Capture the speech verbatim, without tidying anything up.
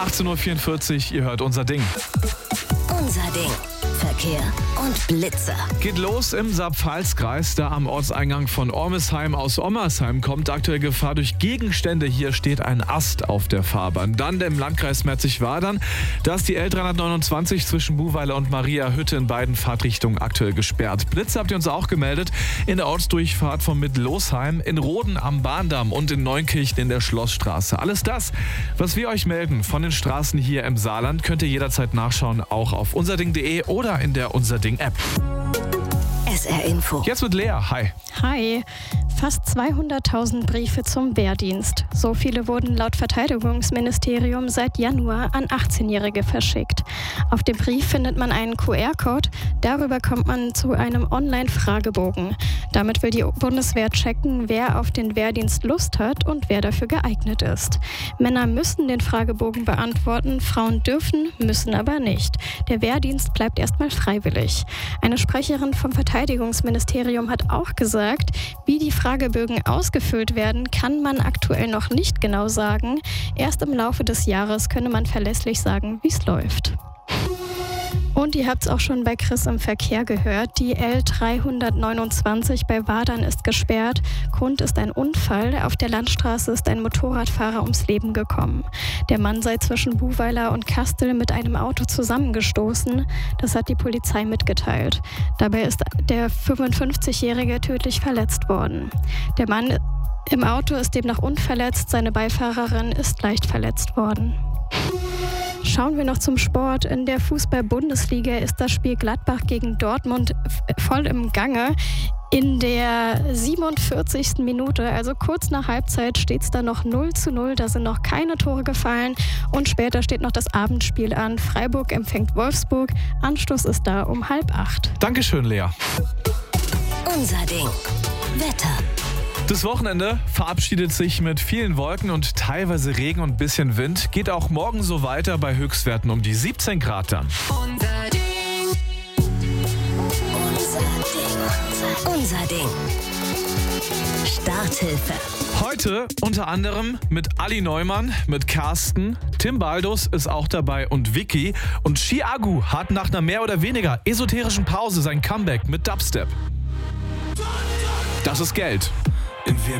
achtzehn Uhr vierundvierzig, ihr hört unser Ding. Unser Ding. Verkehr und Blitzer. Geht los im Saar-Pfalz-Kreis, da am Ortseingang von Ormesheim aus Ommersheim kommt aktuell Gefahr durch Gegenstände. Hier steht ein Ast auf der Fahrbahn. Dann im Landkreis Merzig-Wadern, da ist die L dreihundertneunundzwanzig zwischen Buhweiler und Mariahütte in beiden Fahrtrichtungen aktuell gesperrt. Blitze habt ihr uns auch gemeldet in der Ortsdurchfahrt von Mittelosheim, in Roden am Bahndamm und in Neunkirchen in der Schlossstraße. Alles das, was wir euch melden von den Straßen hier im Saarland, könnt ihr jederzeit nachschauen, auch auf unserding punkt de oder in der Unser Ding App. S R Info. Jetzt mit Lea. Hi. Hi. Fast zweihunderttausend Briefe zum Wehrdienst. So viele wurden laut Verteidigungsministerium seit Januar an achtzehnjährige verschickt. Auf dem Brief findet man einen Q R-Code. Darüber kommt man zu einem Online-Fragebogen. Damit will die Bundeswehr checken, wer auf den Wehrdienst Lust hat und wer dafür geeignet ist. Männer müssen den Fragebogen beantworten, Frauen dürfen, müssen aber nicht. Der Wehrdienst bleibt erstmal freiwillig. Eine Sprecherin vom Verteidigungsministerium hat auch gesagt, wie die Fragebögen ausgefüllt werden, kann man aktuell noch nicht genau sagen. Erst im Laufe des Jahres könne man verlässlich sagen, wie es läuft. Und ihr habt es auch schon bei Chris im Verkehr gehört. Die L dreihundertneunundzwanzig bei Wadern ist gesperrt. Grund ist ein Unfall. Auf der Landstraße ist ein Motorradfahrer ums Leben gekommen. Der Mann sei zwischen Buhweiler und Kastel mit einem Auto zusammengestoßen. Das hat die Polizei mitgeteilt. Dabei ist der fünfundfünfzigjährige tödlich verletzt worden. Der Mann im Auto ist demnach unverletzt. Seine Beifahrerin ist leicht verletzt worden. Schauen wir noch zum Sport. In der Fußball-Bundesliga ist das Spiel Gladbach gegen Dortmund voll im Gange. In der siebenundvierzigsten Minute, also kurz nach Halbzeit, steht es da noch null zu null. Da sind noch keine Tore gefallen. Und später steht noch das Abendspiel an. Freiburg empfängt Wolfsburg. Anstoß ist da um halb acht. Dankeschön, Lea. Unser Ding. Wetter. Das Wochenende verabschiedet sich mit vielen Wolken und teilweise Regen und bisschen Wind. Geht auch morgen so weiter bei Höchstwerten um die siebzehn Grad dann. Unser Ding. Unser Ding. Unser Ding. Starthilfe. Heute unter anderem mit Ali Neumann, mit Carsten, Tim Baldus ist auch dabei und Vicky. Und Chiagu hat nach einer mehr oder weniger esoterischen Pause sein Comeback mit Dubstep. Das ist Geld. In wir